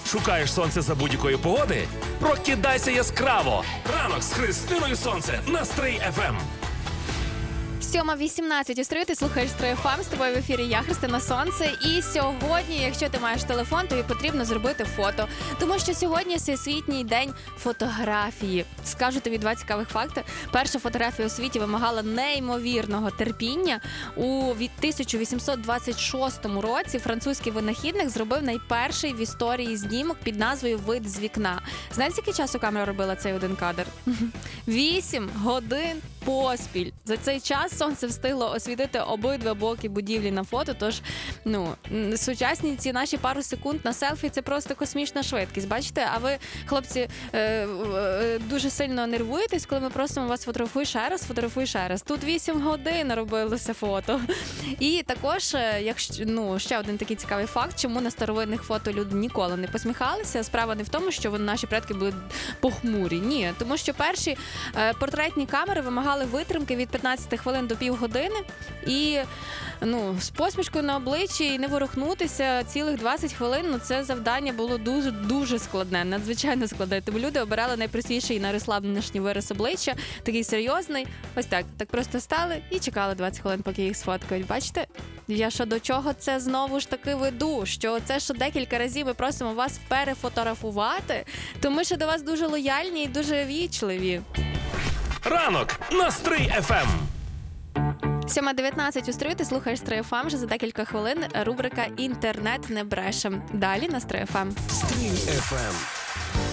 Шукаєш сонце за будь-якої погоди? Прокидайся яскраво! Ранок з Христиною Сонце на Стрий FM. 7:18 у Стрию, ти слухаєш Стрий FM, з тобою в ефірі я, Христина Сонце. І сьогодні, якщо ти маєш телефон, тобі потрібно зробити фото. Тому що сьогодні Всесвітній день фотографії. Скажу тобі 2 цікавих факти. Перша фотографія у світі вимагала неймовірного терпіння. У 1826 році французький винахідник зробив найперший в історії знімок під назвою «Вид з вікна». Знаєте, скільки часу камера робила цей один кадр? 8 годин поспіль. За цей час сонце встигло освітити обидва боки будівлі на фото, тож, сучасні ці наші пару секунд на селфі – це просто космічна швидкість. Бачите? А ви, хлопці, дуже сильно нервуєтесь, коли ми просимо вас фотографуй ще раз. Тут 8 годин робилося фото. І також, ще один такий цікавий факт, чому на старовинних фото люди ніколи не посміхалися. Справа не в тому, що наші предки були похмурі. Ні, тому що перші портретні камери вимагали витримки від 15 хвилин до півгодини і з посмішкою на обличчі і не ворухнутися цілих 20 хвилин. Це завдання було дуже складне, надзвичайно складне. Тому люди обирали найпростіший і найрозслабленіший вираз обличчя, такий серйозний. Ось так просто стали і чекали 20 хвилин, поки їх сфоткають. Бачите? Я що до чого це знову ж таки веду? Що це, що декілька разів ми просимо вас перефотографувати, тому що до вас дуже лояльні і дуже вічливі. Ранок на Стрий FM. 7:19 у Стрию, ти слухаєш Стрий FM. Вже за декілька хвилин рубрика «Інтернет не бреше». Далі на Стрий FM. Стрий FM.